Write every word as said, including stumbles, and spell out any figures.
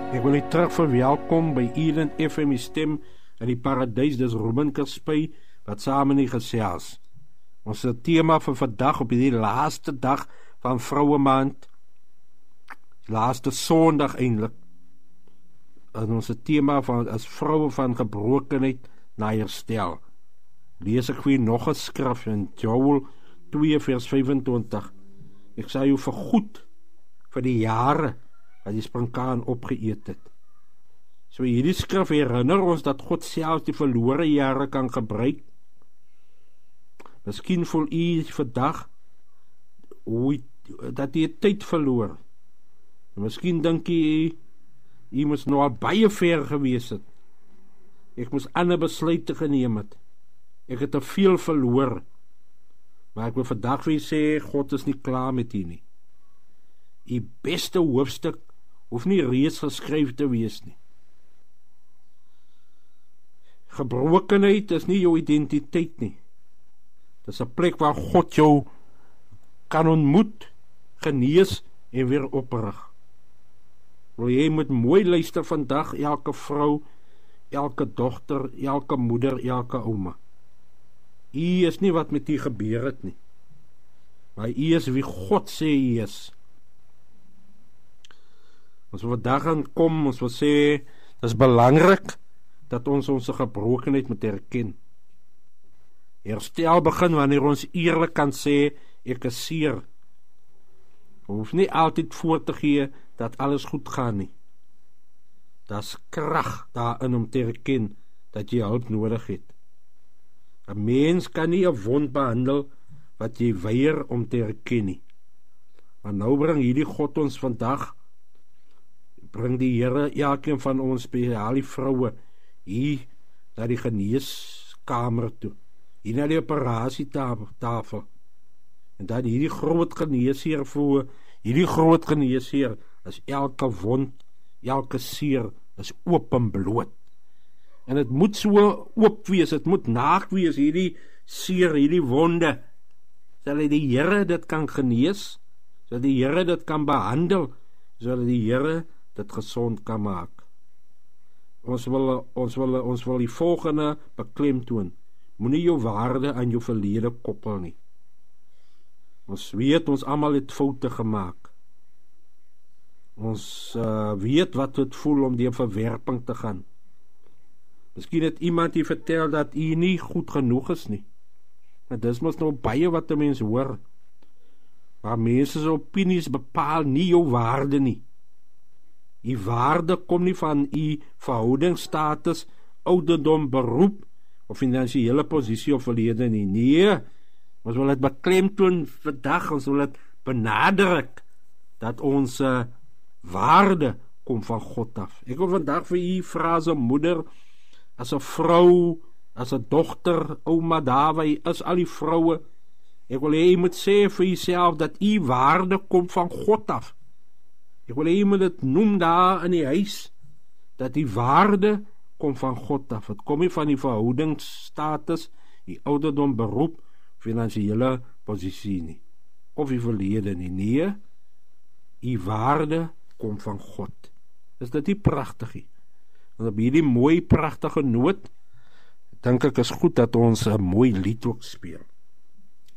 Ek wil u terug verwelkom by Eden F M stem in die paradys. Dis Ruben Kerspy wat saam in die gesels. Ons tema vir vandag op die laaste dag van Vroue Maand, laaste Sondag eintlik. En ons tema van as vroue van gebrokenheid na herstel. Lees ek vir nog 'n skrif in Joel twee vers vyfentwintig. Ek sê jou vergoed vir die jare wat die sprinkaan opgeëet het. So hierdie skrif herinner ons dat God self die verlore jare kan gebruik. Miskien voel u vandag hoe dat jy tyd verloor. En miskien dink jy jy moes nou al baie ver gewees het. Ek moes ander besluite geneem het. Ek het te veel verloor. Maar ek wil vandag vir sê, God is nie klaar met u nie. Die beste hoofstuk hoef nie reeds geskryf te wees nie. Gebrokenheid is nie jou identiteit nie. Dit is 'n plek waar God jou kan ontmoet, genees en weer oprig. Wil jy moet mooi luister vandag, elke vrou, elke dogter, elke moeder, elke ouma. U is nie wat met u gebeur het nie. Maar u is wie God sê u is. Ons wil vandag aan kom, ons wil sê, dit is belangrik dat ons ons gebrokenheid moet erken. Herstel begin wanneer ons eerlik kan sê, ek is seer. Ons hoef nie altyd voor te gee dat alles goed gaan nie. Daar's krag daarin om te erken dat jy hulp nodig het. 'n Mens kan nie 'n wond behandel wat jy weier om te erken nie. Maar nou bring hierdie God ons vandag, bring die Here elkeen van ons, spesiaal die vroue, hier na die geneeskamer toe, hier na die operasietafel, en dan hierdie groot geneesheer voor, hierdie groot geneesheer, is elke wond, elke seer, is oop en bloot, en het moet so oop wees, het moet naak wees, hierdie seer, hierdie wonde, sodat die Here dit kan genees, sodat die Here dit kan behandel, sodat die Here dit gesond kan maak. Ons wil, ons wil, ons wil die volgende beklemtoon. Moenie jou waarde aan jou verlede koppel nie. Ons weet, ons almal het foute gemaak. Ons uh, weet wat het voel om die verwerping te gaan. Miskien het iemand die vertel dat u nie goed genoeg is nie. Maar dis mos nou baie wat 'n mens hoor. Maar mense se opinies bepaal nie jou waarde nie. Die waarde kom nie van u verhoudingsstatus, ouderdom, beroep of finansiële posisie of verlede nie. Nee, ons wil dit beklemtoon vandag, ons wil dit benadruk dat ons uh, waarde kom van God af. Ek wil vandag vir u vra as 'n moeder, as 'n vrou, as 'n dogter, ouma, daarby is al die vroue. Ek wil hê u moet sê vir uself dat u waarde kom van God af. Ek wil hê jy moet dit noem daar in die huis, dat die waarde kom van God af. Het kom nie van die verhoudingsstatus, die ouderdom, beroep, finansiële posisie nie, of die verlede nie. Nee, die waarde kom van God. Is dit nie pragtig? En op hierdie mooi, pragtige noot, dink ek is goed dat ons 'n mooi lied ook speel.